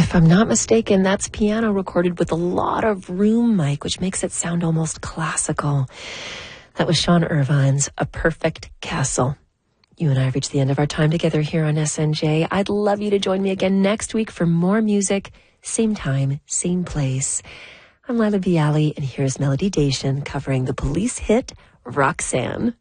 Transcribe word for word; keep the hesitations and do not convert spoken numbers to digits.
If I'm not mistaken, that's piano recorded with a lot of room mic, which makes it sound almost classical. That was Sean Irvine's A Perfect Castle. You and I have reached the end of our time together here on S N J. I'd love you to join me again next week for more music, same time, same place. I'm Lila Bialy, and here's Melody Dacian covering the Police hit Roxanne.